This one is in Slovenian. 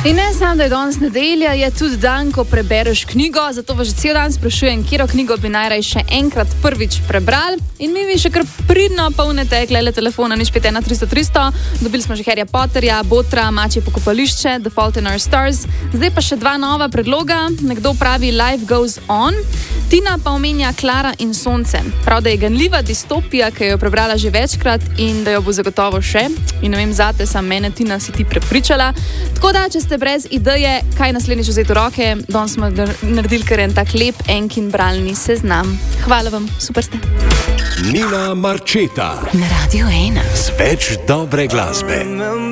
In ne samo, da je danes nedelja, je tudi dan, ko prebereš knjigo, zato vas že cel dan sprašujem, katero knjigo bi najraje še enkrat prvič prebrali. In mi še kar pridno polnete klele telefona, nič 51300. Dobili smo že Harryja Potterja, Botra, Mačje pokopališče, The Fault in Our Stars. Zdaj pa še dva nova predloga. Nekdo pravi Life Goes On. Tina pa omenja Klara in Sonce. Prav, da je ganljiva distopija, ki jo je prebrala že večkrat in da jo bo zagotovo še. In ne vem, zate sam mene, Tina, si ti prepričala. Tako da, če ste brez ideje, kaj naslednjič vzeti v roke, danes smo naredili kar en tak lep enkin bralni seznam. Hvala vam, super ste. Nina Marčeta Na Radio 1. z več dobre glasbe.